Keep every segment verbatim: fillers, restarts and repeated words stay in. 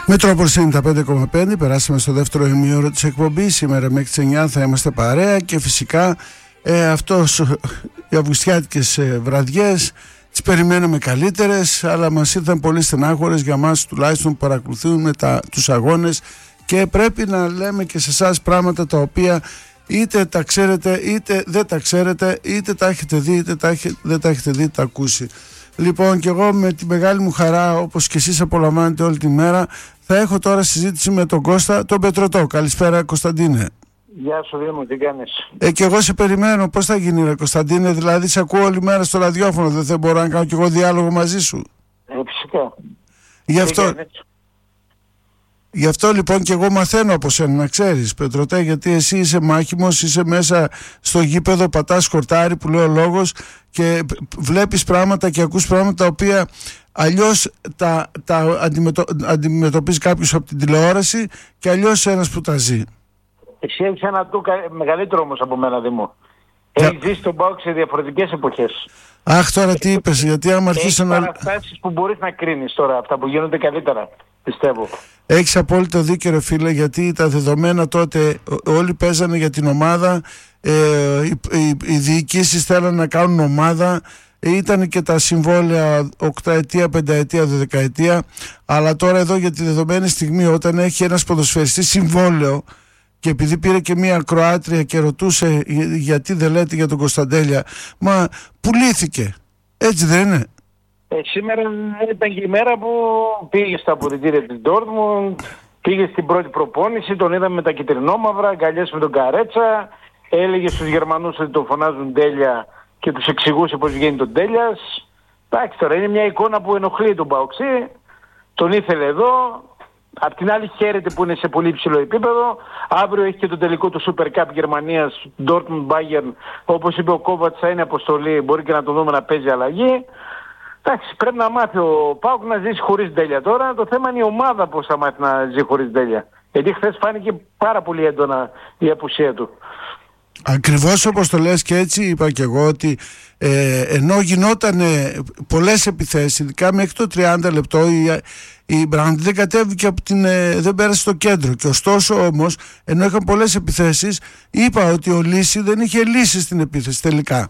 Μετρόπολης ενενήντα πέντε κόμμα πέντε, περάσαμε στο δεύτερο ημίωρο της εκπομπής. Σήμερα μέχρι τις εννιά θα είμαστε παρέα και φυσικά ε, αυτός, οι αυγουστιάτικες ε, βραδιές τις περιμένουμε καλύτερες, αλλά μας ήρθαν πολύ στενάχωρες για μας τουλάχιστον που παρακολουθούμε τα, τους αγώνες, και πρέπει να λέμε και σε εσάς πράγματα τα οποία είτε τα ξέρετε είτε δεν τα ξέρετε, είτε τα έχετε δει είτε τα έχετε, δεν τα έχετε δει, τα ακούσει. Λοιπόν, και εγώ με τη μεγάλη μου χαρά, όπως και εσείς απολαμβάνετε όλη τη μέρα, θα έχω τώρα συζήτηση με τον Κώστα τον Πετρωτό. Καλησπέρα, Κωνσταντίνε. Γεια σου Δήμο, τι κάνεις? Ε, και εγώ σε περιμένω. Πώς θα γίνει, ρε Κωνσταντίνε? Δηλαδή σε ακούω όλη μέρα στο ραδιόφωνο, δεν θα μπορώ να κάνω κι εγώ διάλογο μαζί σου? Ε, φυσικά. Γι' αυτό, γι' αυτό λοιπόν και εγώ μαθαίνω από σένα, να ξέρεις, Πετρωτέ, γιατί εσύ είσαι μάχημος, είσαι μέσα στο γήπεδο, πατάς χορτάρι που λέει ο λόγος, και βλέπεις πράγματα και ακούς πράγματα τα οποία αλλιώς τα, τα αντιμετω, αντιμετωπίζει κάποιος από την τηλεόραση και αλλιώς ένας που τα ζει. Εσύ έχεις ένα του μεγαλύτερο όμως από μένα, Δήμο. Για... Έχεις ζήσει τον ΠΑΟΚ σε διαφορετικές εποχές. Αχ, τώρα τι είπες, γιατί άμα αρχίσω να... Έχεις παραστάσεις που μπορείς να κρίνεις τώρα, αυτά που γίνονται καλύτερα, πιστεύω. Έχεις απόλυτο δίκιο, ρε φίλε, γιατί τα δεδομένα τότε όλοι παίζανε για την ομάδα, ε, οι, οι, οι διοικήσεις θέλανε να κάνουν ομάδα, ήταν και τα συμβόλαια οκταετία, πενταετία, δωδεκαετία, αλλά τώρα εδώ για τη δεδομένη στιγμή, όταν έχει ένας ποδοσφαιριστής συμβόλαιο, και επειδή πήρε και μία Κροάτρια και ρωτούσε γιατί δεν λέτε για τον Κωνσταντέλια, μα πουλήθηκε, έτσι δεν είναι? Ε, σήμερα ήταν και η μέρα που πήγε στα αποδυτήρια της Ντόρτμουντ, πήγε στην πρώτη προπόνηση, τον είδαμε με τα κυτρινόμαυρα, αγκαλιές με τον Καρέτσα, έλεγε στους Γερμανούς ότι τον φωνάζουν Τέλια και τους εξηγούσε πώς βγαίνει τον Τέλιας. Εντάξει, τώρα είναι μια εικόνα που ενοχλεί τον Παοξή, τον ήθελε εδώ. Απ' την άλλη χαίρεται που είναι σε πολύ ψηλό επίπεδο. Αύριο έχει και το τελικό του Super Cup Γερμανίας, Dortmund Bayern. Όπως είπε ο Κόβατς, θα είναι αποστολή, μπορεί και να το δούμε να παίζει αλλαγή. Εντάξει, πρέπει να μάθει ο ΠΑΟΚ να ζήσει χωρίς Τέλια τώρα. Το θέμα είναι η ομάδα πώς θα μάθει να ζει χωρίς Τέλια. Γιατί χθες φάνηκε πάρα πολύ έντονα η απουσία του. Ακριβώς όπως το λες, και έτσι είπα και εγώ ότι ε, ενώ γινόταν πολλές επιθέσεις, ειδικά μέχρι το τριάντα λεπτό, η, η Μπραντ δεν κατέβηκε από την, ε, δεν πέρασε στο κέντρο, και ωστόσο όμως ενώ είχαν πολλές επιθέσεις, είπα ότι ο Λύση δεν είχε λύσει στην επίθεση τελικά.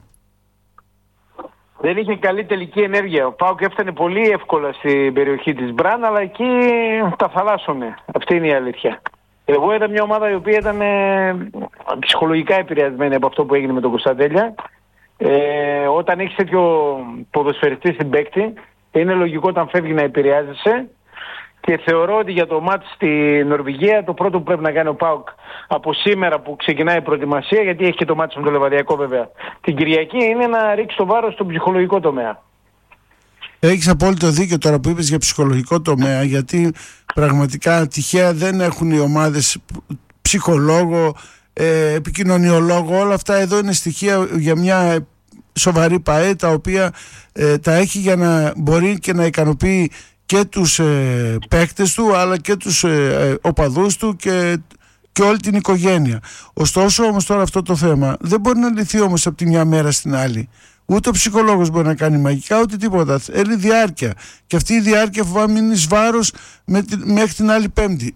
Δεν είχε καλή τελική ενέργεια. Ο ΠΑΟΚ έφτανε πολύ εύκολα στην περιοχή της Μπραν, αλλά εκεί τα θαλάσσονε. Αυτή είναι η αλήθεια. Εγώ είδα μια ομάδα η οποία ήταν ε, ψυχολογικά επηρεασμένη από αυτό που έγινε με τον Κωνσταντέλια. Ε, όταν έχεις τέτοιο ποδοσφαιριστή στην παίκτη, είναι λογικό όταν φεύγει να επηρεάζεσαι, και θεωρώ ότι για το μάτς στη Νορβηγία το πρώτο που πρέπει να κάνει ο ΠΑΟΚ από σήμερα που ξεκινάει η προετοιμασία, γιατί έχει και το μάτς με το Λεβαδιακό βέβαια την Κυριακή, είναι να ρίξει το βάρος στον ψυχολογικό τομέα. Έχεις απόλυτο δίκιο τώρα που είπες για ψυχολογικό τομέα, γιατί πραγματικά τυχαία δεν έχουν οι ομάδες ψυχολόγο, ε, επικοινωνιολόγο. Όλα αυτά εδώ είναι στοιχεία για μια σοβαρή ΠΑΕ, τα οποία ε, τα έχει για να μπορεί και να ικανοποιεί και τους ε, παίκτες του, αλλά και τους ε, οπαδούς του και, και όλη την οικογένεια. Ωστόσο όμως τώρα αυτό το θέμα δεν μπορεί να λυθεί όμως από τη μια μέρα στην άλλη. Ούτε ο ψυχολόγος μπορεί να κάνει μαγικά, ούτε τίποτα. Θέλει διάρκεια. Και αυτή η διάρκεια φοβάμαι είναι εις βάρος με τη, μέχρι την άλλη Πέμπτη.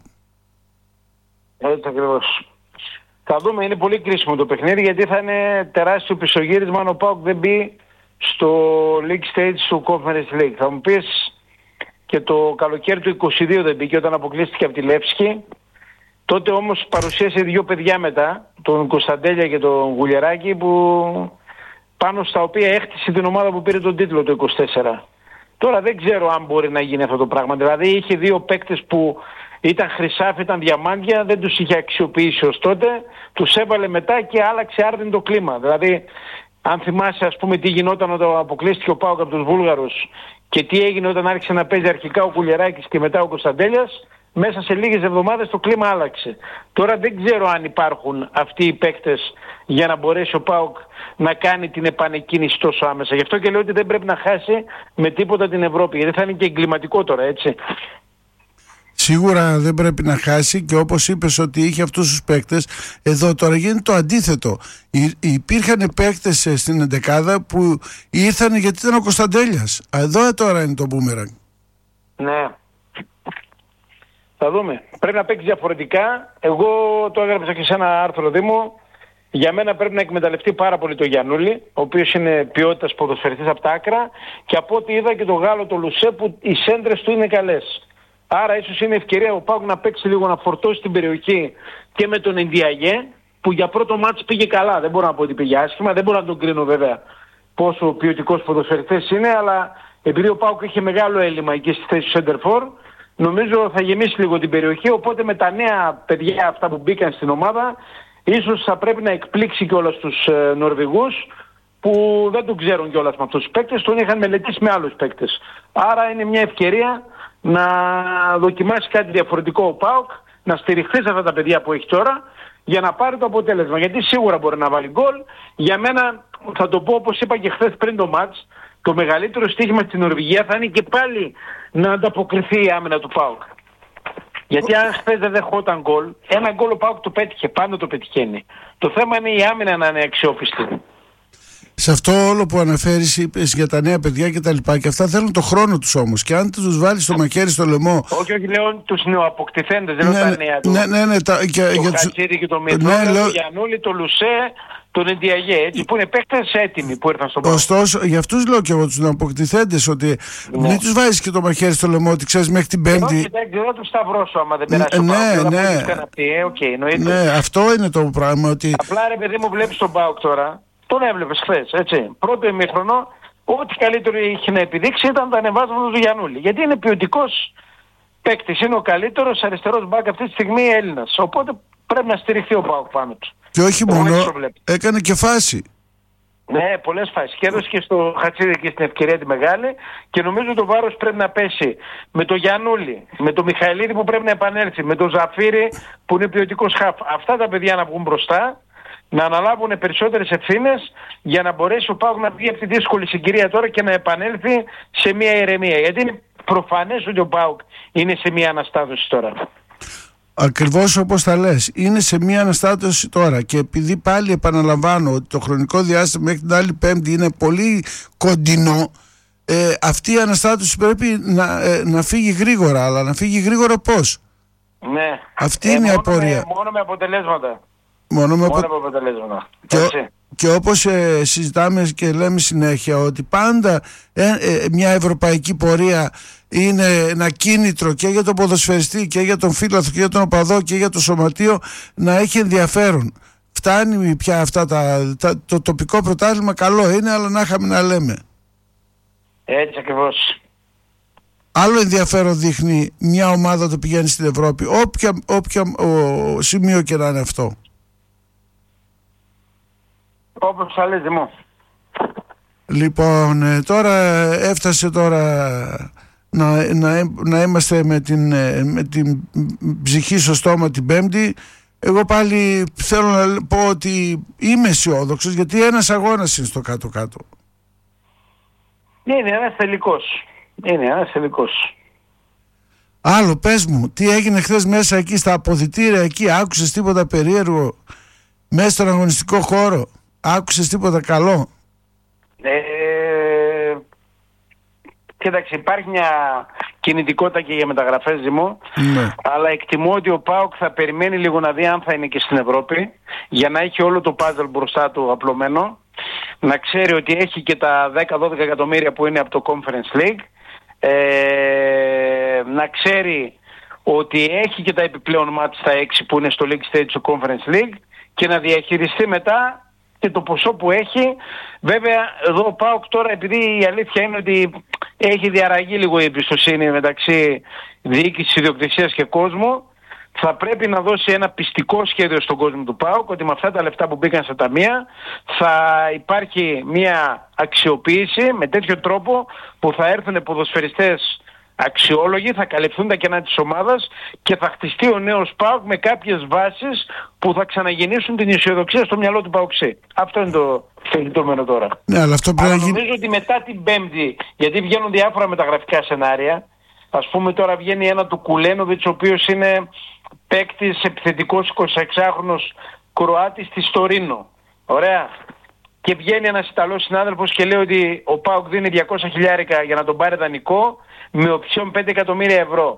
Έτσι ακριβώς. Θα δούμε, είναι πολύ κρίσιμο το παιχνίδι, γιατί θα είναι τεράστιο πισωγύρισμα αν ο ΠΑΟΚ δεν μπει στο League Stage του Conference League. Θα μου πεις, και το καλοκαίρι του είκοσι δύο δεν μπήκε όταν αποκλείστηκε από τη Λεύσκη. Τότε όμως παρουσίασε δύο παιδιά μετά, τον Κωνσταντέλια και τον Γουλιεράκη, που πάνω στα οποία έχτισε την ομάδα που πήρε τον τίτλο το είκοσι τέσσερα. Τώρα δεν ξέρω αν μπορεί να γίνει αυτό το πράγμα. Δηλαδή είχε δύο παίκτες που ήταν χρυσάφι, ήταν διαμάντια, δεν τους είχε αξιοποιήσει ως τότε, τους έβαλε μετά και άλλαξε άρδιν το κλίμα. Δηλαδή, αν θυμάσαι ας πούμε τι γινόταν όταν αποκλείστηκε ο ΠΑΟΚ από τους Βούλγαρους και τι έγινε όταν άρχισε να παίζει αρχικά ο Κουλιεράκης και μετά ο Κωνσταντέλιας, μέσα σε λίγες εβδομάδες το κλίμα άλλαξε. Τώρα δεν ξέρω αν υπάρχουν αυτοί οι παίκτες για να μπορέσει ο ΠΑΟΚ να κάνει την επανεκκίνηση τόσο άμεσα. Γι' αυτό και λέω ότι δεν πρέπει να χάσει με τίποτα την Ευρώπη, γιατί θα είναι και εγκληματικό τώρα, έτσι. Σίγουρα δεν πρέπει να χάσει, και όπως είπες ότι είχε αυτούς τους παίκτες, εδώ τώρα γίνεται το αντίθετο. Υ, υπήρχαν παίκτες στην εντεκάδα που ήρθαν γιατί ήταν ο Κωνσταντέλιας. Εδώ τώρα είναι το μπούμεραγκ. Ναι. Θα δούμε. Πρέπει να παίξει διαφορετικά. Εγώ το έγραψα και σε ένα άρθρο Δήμο. Για μένα πρέπει να εκμεταλλευτεί πάρα πολύ το Γιαννούλη, ο οποίος είναι ποιότητας ποδοσφαιριστής από τα άκρα, και από ό,τι είδα και το Γάλλο το Λουσέ που οι σέντρες του είναι καλές. Άρα ίσως είναι ευκαιρία ο ΠΑΟΚ να παίξει λίγο, να φορτώσει την περιοχή και με τον Ενδιαγέ, που για πρώτο μάτς πήγε καλά. Δεν μπορώ να πω ότι πήγε άσχημα, δεν μπορώ να τον κρίνω βέβαια πόσο ποιοτικός ποδοσφαιριστής είναι, αλλά επειδή ο ΠΑΟΚ είχε μεγάλο έλλειμμα εκεί στη θέση του center for, νομίζω θα γεμίσει λίγο την περιοχή. Οπότε με τα νέα παιδιά αυτά που μπήκαν στην ομάδα, ίσως θα πρέπει να εκπλήξει κιόλας τους ε, Νορβηγούς, που δεν τον ξέρουν κιόλας με αυτούς τους παίκτες, τον είχαν μελετήσει με άλλους παίκτες. Άρα είναι μια ευκαιρία να δοκιμάσει κάτι διαφορετικό ο ΠΑΟΚ, να στηριχθεί σε αυτά τα παιδιά που έχει τώρα για να πάρει το αποτέλεσμα. Γιατί σίγουρα μπορεί να βάλει γκολ. Για μένα, θα το πω όπως είπα και χθες πριν το μάτς, το μεγαλύτερο στοίχημα στην Νορβηγία θα είναι και πάλι να ανταποκριθεί η άμυνα του ΠΑΟΚ. Γιατί αν χθες δεν δεχόταν γκολ, ένα γκολ ο ΠΑΟΚ το πέτυχε, πάντα το πετυχαίνει. Το θέμα είναι η άμυνα να είναι αξιόπιστη. Σε αυτό όλο που αναφέρεις, είπες για τα νέα παιδιά και τα λοιπά, και αυτά θέλουν το χρόνο τους όμως. Και αν τους βάλεις το μαχαίρι στο λαιμό. Όχι, όχι, λέω τους νεοαποκτηθέντες, δεν λέω ναι, τα νέα του. Ναι, ναι, ναι. Τα, και, το για Χατσίδη και το Μητρό, ναι, λέω... το Γιαννούλη, το Λουσέ, τον Εντιαγέ, έτσι, που είναι παίκτες έτοιμοι που ήρθαν στον ΠΑΟΚ. Ωστόσο, για αυτούς λέω και εγώ τους νεοαποκτηθέντες, ότι ναι. μην τους βάζεις και το μαχαίρι στο λαιμό, ότι ξέρεις μέχρι την Πέμπτη. Όχι, δεν θα τους σταυρώσω άμα δεν περάσει ναι, το ΠΑΟΚ. Ναι, ε, okay, ναι, αυτό είναι το πράγμα. Ότι... Απλά ρε παιδί μου, βλέπεις τον ΠΑΟΚ τώρα. Τον έβλεπες χθες, έτσι. Πρώτο ημίχρονο, ό,τι καλύτερο είχε να επιδείξει ήταν τα ανεβάσματα του Γιαννούλη. Γιατί είναι ποιοτικός παίκτης, είναι ο καλύτερος αριστερός μπακ αυτή τη στιγμή Έλληνας. Οπότε πρέπει να στηριχθεί ο ΠΑΟΚ πάνω του. Και όχι ο μόνο, έκανε και φάση. Ναι, πολλές φάσεις. Και έδωσε και στο Χατσίδη και στην ευκαιρία τη μεγάλη. Και νομίζω το βάρος πρέπει να πέσει με το Γιαννούλη, με το Μιχαηλίδη που πρέπει να επανέλθει, με το Ζαφύρι που είναι ποιοτικός χαφ. Αυτά τα παιδιά να βγουν μπροστά, να αναλάβουν περισσότερες ευθύνες για να μπορέσει ο ΠΑΟΚ να βγει από τη δύσκολη συγκυρία τώρα και να επανέλθει σε μια ηρεμία. Γιατί είναι προφανές ότι ο ΠΑΟΚ είναι σε μια αναστάτωση τώρα. Ακριβώς όπως τα λες. Είναι σε μια αναστάτωση τώρα. Και επειδή πάλι επαναλαμβάνω ότι το χρονικό διάστημα μέχρι την άλλη Πέμπτη είναι πολύ κοντινό, ε, αυτή η αναστάτωση πρέπει να, ε, να φύγει γρήγορα. Αλλά να φύγει γρήγορα πώς? Ναι. Αυτή ε, είναι η μόνο απορία. Με, μόνο με αποτελέσματα. Μόνο με, μόνο απο... με αποτελέσματα. Και, και όπως ε, συζητάμε και λέμε συνέχεια ότι πάντα ε, ε, μια ευρωπαϊκή πορεία είναι ένα κίνητρο και για τον ποδοσφαιριστή και για τον φίλαθλο και για τον οπαδό και για το σωματείο να έχει ενδιαφέρον. Φτάνει πια αυτά τα, τα, το τοπικό πρωτάθλημα, καλό είναι, αλλά να είχαμε να λέμε. Έτσι ακριβώς. Άλλο ενδιαφέρον δείχνει μια ομάδα το πηγαίνει στην Ευρώπη, όποια, όποια ο, σημείο και να είναι αυτό. Όπως θα λες, Δημό. Λοιπόν, τώρα έφτασε τώρα να, να, να είμαστε με την, με την ψυχή στο στόμα την Πέμπτη. Εγώ πάλι θέλω να πω ότι είμαι αισιόδοξος, γιατί ένας αγώνας είναι στο κάτω-κάτω. Είναι ένας τελικός. Είναι ένας τελικός. Άλλο, πες μου, τι έγινε χθες μέσα εκεί στα αποδυτήρια εκεί? Άκουσες τίποτα περίεργο μέσα στον αγωνιστικό χώρο? Άκουσες τίποτα καλό? Ε, κοίταξε, υπάρχει μια κινητικότητα και για μεταγραφές, Δημό, ναι. Αλλά εκτιμώ ότι ο ΠΑΟΚ θα περιμένει λίγο να δει αν θα είναι και στην Ευρώπη, για να έχει όλο το puzzle μπροστά του απλωμένο, να ξέρει ότι έχει και τα δέκα με δώδεκα εκατομμύρια που είναι από το Conference League, ε, να ξέρει ότι έχει και τα επιπλέον μάτς στα έξι που είναι στο League Stage του Conference League και να διαχειριστεί μετά και το ποσό που έχει. Βέβαια εδώ ο ΠΑΟΚ τώρα, επειδή η αλήθεια είναι ότι έχει διαραγεί λίγο η εμπιστοσύνη μεταξύ διοίκησης, ιδιοκτησίας και κόσμου, θα πρέπει να δώσει ένα πιστικό σχέδιο στον κόσμο του ΠΑΟΚ ότι με αυτά τα λεφτά που μπήκαν στα ταμεία θα υπάρχει μια αξιοποίηση με τέτοιο τρόπο που θα έρθουν ποδοσφαιριστές αξιόλογοι, θα καλυφθούν τα κενά της ομάδας και θα χτιστεί ο νέος ΠΑΟΚ με κάποιες βάσεις που θα ξαναγεννήσουν την αισιοδοξία στο μυαλό του ΠΑΟΚΣή. Αυτό είναι το θελητόμενο τώρα. Ναι, αλλά αυτό πρέπει αλλά να γίνει... νομίζω ότι μετά την Πέμπτη, γιατί βγαίνουν διάφορα μεταγραφικά σενάρια, ας πούμε τώρα βγαίνει ένα του Κουλένοβιτς, ο οποίος είναι παίκτης επιθετικός εικοσιεξάχρονος Κροάτης της Τωρίνο. Ωραία. Και βγαίνει ένας Ιταλός συνάδελφος και λέει ότι ο ΠΑΟΚ δίνει διακόσια χιλιάρικα για να τον πάρει δανεικό με οψιόν πέντε εκατομμύρια ευρώ.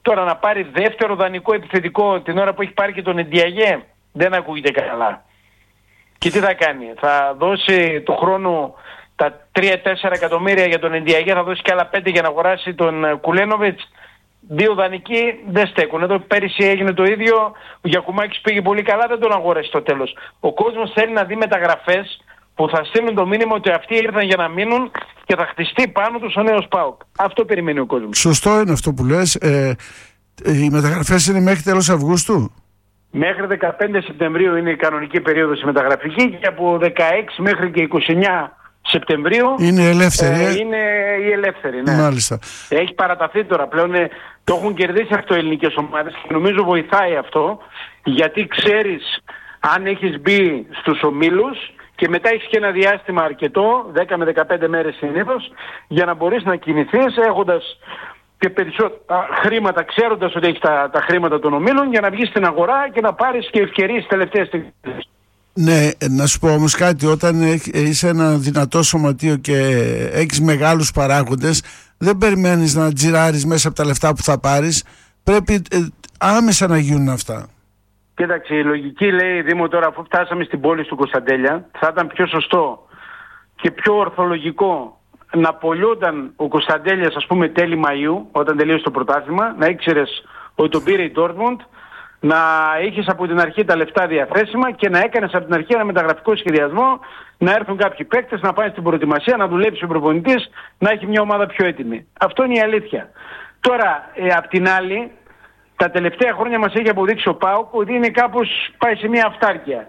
Τώρα να πάρει δεύτερο δανεικό επιθετικό την ώρα που έχει πάρει και τον Εντιαγέ, δεν ακούγεται καλά. Και τι θα κάνει, θα δώσει το χρόνο τα τρία τέσσερα εκατομμύρια για τον Εντιαγέ, θα δώσει και άλλα πέντε για να αγοράσει τον Κουλένοβιτς. Δύο δανεικοί δεν στέκουν. Εδώ πέρυσι έγινε το ίδιο. Ο Γιακουμάκης πήγε πολύ καλά, δεν τον αγόρασε στο τέλος. Ο κόσμος θέλει να δει μεταγραφές που θα στείλουν το μήνυμα ότι αυτοί ήρθαν για να μείνουν και θα χτιστεί πάνω τους ο νέος ΠΑΟΚ. Αυτό περιμένει ο κόσμος. Σωστό είναι αυτό που λες. Ε, οι μεταγραφές είναι μέχρι τέλος Αυγούστου. Μέχρι δεκαπέντε Σεπτεμβρίου είναι η κανονική περίοδος η μεταγραφική και από δεκαέξι μέχρι και είκοσι εννέα Σεπτεμβρίου είναι ελεύθερη. Ε, είναι η ελεύθερη, ναι. Μάλιστα. Έχει παραταθεί τώρα πλέον. Ε, το έχουν κερδίσει αυτό οι ελληνικές ομάδες και νομίζω βοηθάει αυτό, γιατί ξέρεις αν έχεις μπει στους ομίλους και μετά έχεις και ένα διάστημα αρκετό, δέκα με δεκαπέντε μέρες συνήθως, για να μπορείς να κινηθείς έχοντας και περισσότερα χρήματα, ξέροντας ότι έχεις τα, τα χρήματα των ομίλων, για να βγεις στην αγορά και να πάρεις και ευκαιρίες τελευταίες στιγμές. Ναι, να σου πω όμως κάτι, όταν είσαι ένα δυνατό σωματείο και έχεις μεγάλους παράγοντες, δεν περιμένεις να τζιράρεις μέσα από τα λεφτά που θα πάρεις, πρέπει ε, άμεσα να γίνουν αυτά. Κοίταξε, η λογική λέει, Δήμο, τώρα αφού φτάσαμε στην πόλη του Κωνσταντέλια, θα ήταν πιο σωστό και πιο ορθολογικό να απολύονταν ο Κωνσταντέλιας, ας πούμε, τέλη Μαΐου, όταν τελείωσε το πρωτάθλημα, να ήξερες ότι τον πήρε η Dortmund, να είχες από την αρχή τα λεφτά διαθέσιμα και να έκανες από την αρχή ένα μεταγραφικό σχεδιασμό, να έρθουν κάποιοι παίκτες, να πάνε στην προετοιμασία, να δουλέψει ο προπονητής, να έχει μια ομάδα πιο έτοιμη. Αυτό είναι η αλήθεια. Τώρα, ε, απ' την άλλη, τα τελευταία χρόνια μας έχει αποδείξει ο ΠΑΟΚ ότι είναι κάπως, πάει σε μια αυτάρκεια.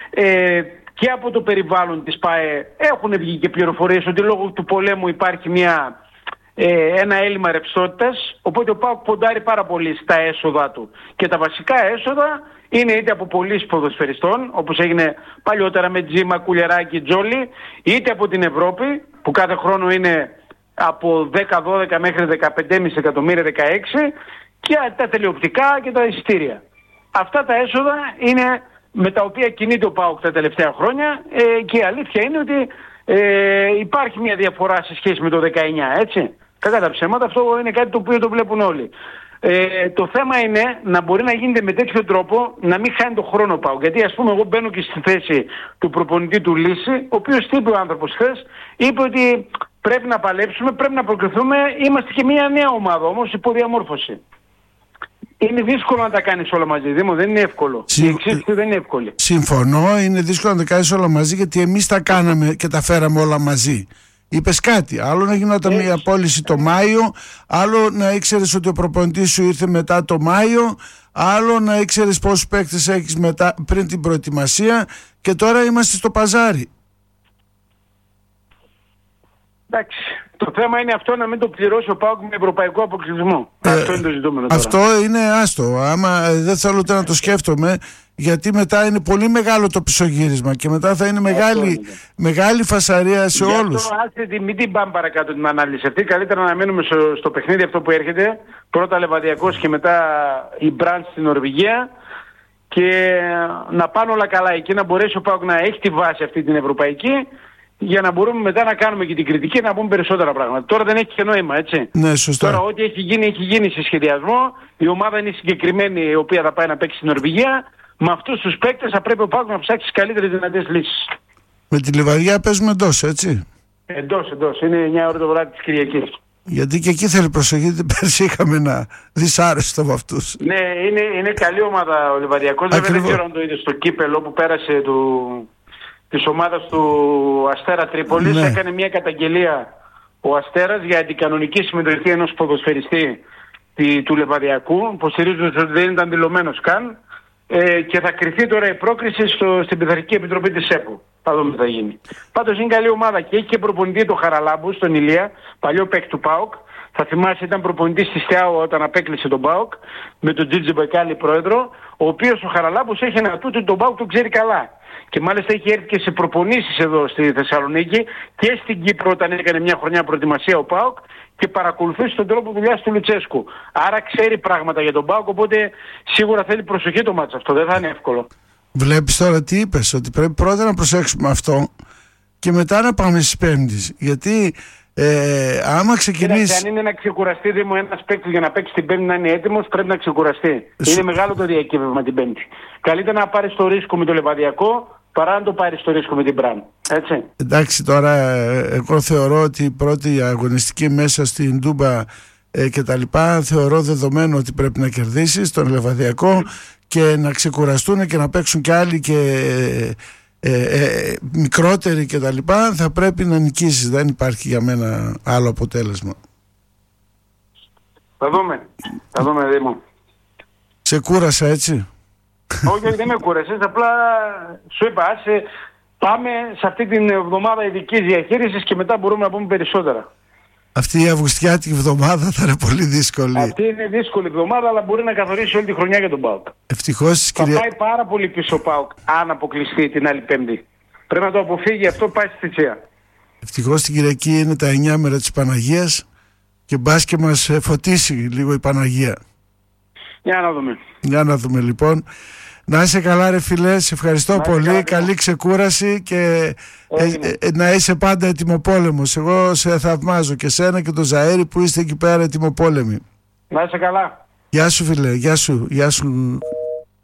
Ε, και από το περιβάλλον της ΠΑΕ έχουν βγει και πληροφορίες ότι λόγω του πολέμου υπάρχει μια... Ε, ένα έλλειμμα ρευστότητας, οπότε ο ΠΑΟΚ ποντάρει πάρα πολύ στα έσοδα του. Και τα βασικά έσοδα είναι είτε από πωλήσεις ποδοσφαιριστών, όπως έγινε παλιότερα με Τζίμα, Κουλιεράκη, Τζόλι, είτε από την Ευρώπη, που κάθε χρόνο είναι από δέκα δώδεκα μέχρι δεκαπέντε κόμμα πέντε εκατομμύρια, δεκαέξι, και τα τηλεοπτικά και τα εισιτήρια. Αυτά τα έσοδα είναι με τα οποία κινείται ο ΠΑΟΚ τα τελευταία χρόνια, ε, και η αλήθεια είναι ότι ε, υπάρχει μια διαφορά σε σχέση με το δεκαεννιά, έτσι. Κακά τα ψέματα, αυτό είναι κάτι το οποίο το βλέπουν όλοι. Ε, το θέμα είναι να μπορεί να γίνεται με τέτοιο τρόπο να μην χάνει το χρόνο ΠΑΟΚ. Γιατί ας πούμε εγώ μπαίνω και στη θέση του προπονητή του Λύση, ο οποίος τι είπε ο άνθρωπος χθες, είπε ότι πρέπει να παλέψουμε, πρέπει να προκριθούμε, είμαστε και μια νέα ομάδα όμως υπό διαμόρφωση. Είναι δύσκολο να τα κάνεις όλα μαζί, Δήμο, δεν είναι εύκολο. Συ... Η εξίσωση δεν είναι εύκολη. Συμφωνώ, είναι δύσκολο να τα κάνεις όλα μαζί, γιατί εμείς τα κάναμε και τα φέραμε όλα μαζί. Είπες κάτι, άλλο να γινόταν μια πώληση το Μάιο, άλλο να ήξερες ότι ο προπονητής σου ήρθε μετά το Μάιο, άλλο να ήξερες πόσους παίκτες έχεις μετά, πριν την προετοιμασία, και τώρα είμαστε στο παζάρι. Εντάξει. Το θέμα είναι αυτό, να μην το πληρώσει ο ΠΑΟΚ με ευρωπαϊκό αποκλεισμό. Ε, αυτό είναι το ζητούμενο τώρα. Αυτό είναι άστο. Άμα δεν θέλω ούτε να το σκέφτομαι, γιατί μετά είναι πολύ μεγάλο το πισωγύρισμα και μετά θα είναι μεγάλη, μεγάλη φασαρία σε Γι' όλους. Αυτό άστε, μην την πάμε παρακάτω την ανάλυση αυτή. Καλύτερα να μείνουμε στο, στο παιχνίδι αυτό που έρχεται. Πρώτα Λεβαδιακός και μετά η Μπραντ στην Νορβηγία. Και να πάνε όλα καλά εκεί, να μπορέσει ο ΠΑΟΚ να έχει τη βάση αυτή την ευρωπαϊκή, για να μπορούμε μετά να κάνουμε και την κριτική και να πούμε περισσότερα πράγματα. Τώρα δεν έχει και νόημα, έτσι. Ναι, σωστά. Τώρα ό,τι έχει γίνει, έχει γίνει σε σχεδιασμό. Η ομάδα είναι συγκεκριμένη, η οποία θα πάει να παίξει στην Νορβηγία. Με αυτούς τους παίκτες θα πρέπει ο ΠΑΟΚ να ψάξει τις καλύτερες δυνατές λύσεις. Με τη Λιβαδιά παίζουμε εντός, έτσι. Εντός, εντός. Είναι εννιά ώρα το βράδυ της Κυριακής. Γιατί και εκεί θέλει προσοχή, γιατί πέρσι είχαμε ένα δυσάρεστο από αυτούς. Ναι, είναι, είναι καλή ομάδα ο Λιβαδιακός. Βέβαια δεν ξέρω αν το είδε στο κύπελο που πέρασε του... της ομάδας του Αστέρα Τρίπολης. Ναι. Έκανε μια καταγγελία ο Αστέρας για αντικανονική συμμετοχή ενός ποδοσφαιριστή του Λεβαδιακού, που στηρίζοντας ότι δεν ήταν δηλωμένος καν, ε, και θα κριθεί τώρα η πρόκριση στο, στην Πειθαρχική Επιτροπή της ΕΠΟ. Θα δούμε τι θα γίνει. Πάντως είναι καλή ομάδα και έχει και προπονητή το Χαραλάμπου στον Ηλία, παλιό παίκτη του ΠΑΟΚ. Θα θυμάσαι, ήταν προπονητής της ΤΕΑΟ όταν απέκλεισε τον ΠΑΟΚ με τον Τζίτζι Μπεκάλη πρόεδρο, ο οποίος ο Χαραλάμπους έχει ένα τούτο, τον ΠΑΟΚ τον ξέρει καλά. Και μάλιστα έχει έρθει και σε προπονήσεις εδώ στη Θεσσαλονίκη και στην Κύπρο όταν έκανε μια χρονιά προετοιμασία ο ΠΑΟΚ και παρακολουθήσει τον τρόπο δουλειάς του Λουτσέσκου. Άρα ξέρει πράγματα για τον ΠΑΟΚ, οπότε σίγουρα θέλει προσοχή το μάτς αυτό, δεν θα είναι εύκολο. Βλέπεις τώρα τι είπες, ότι πρέπει πρώτα να προσέξουμε αυτό και μετά να πάμε στις Πέμπτες. Γιατί Ε, άμα ξεκινήσει. Αν είναι να ξεκουραστεί Δήμο ένας παίκτης για να παίξει την Πέμπτη να είναι έτοιμος, πρέπει να ξεκουραστεί. Σου... Είναι μεγάλο το διακύβευμα την Πέμπτη. Καλύτερα να πάρει το ρίσκο με το Λεβαδιακό παρά να το πάρει το ρίσκο με την Μπραν. Έτσι. Εντάξει, τώρα εγώ θεωρώ ότι η πρώτη αγωνιστική μέσα στην Τούμπα ε, και τα λοιπά, θεωρώ δεδομένο ότι πρέπει να κερδίσει τον Λεβαδιακό και να ξεκουραστούν και να παίξουν κι άλλοι και ε, ε, μικρότεροι και τα λοιπά, θα πρέπει να νικήσεις. Δεν υπάρχει για μένα άλλο αποτέλεσμα. Θα δούμε. Θα δούμε, Δήμο. Σε κούρασα, έτσι? Όχι, δεν με κούρασες. Απλά σου είπα, άσε, πάμε σε αυτή την εβδομάδα ειδικής διαχείρισης και μετά μπορούμε να πούμε περισσότερα. Αυτή η αυγουστιάτικη εβδομάδα θα είναι πολύ δύσκολη. Αυτή είναι δύσκολη εβδομάδα, αλλά μπορεί να καθορίσει όλη τη χρονιά για τον ΠΑΟΚ. Ευτυχώς, θα κυρία... πάει πάρα πολύ πίσω ο ΠΑΟΚ αν αποκλειστεί την άλλη Πέμπτη. Πρέπει να το αποφύγει, αυτό πάει στη θυσία. Ευτυχώς την Κυριακή είναι τα εννιά μέρα της Παναγίας και μπας και μας φωτίσει λίγο η Παναγία. Για να δούμε. Για να δούμε λοιπόν. Να είσαι καλά, ρε φιλέ, σε ευχαριστώ να πολύ, καλά, καλή ξεκούραση και ε, ε, να είσαι πάντα ετοιμοπόλεμος. Εγώ σε θαυμάζω και σένα και τον Ζαέρη που είστε εκεί πέρα ετοιμοπόλεμοι. Να είσαι καλά. Γεια σου, φιλέ, γεια σου, γεια σου.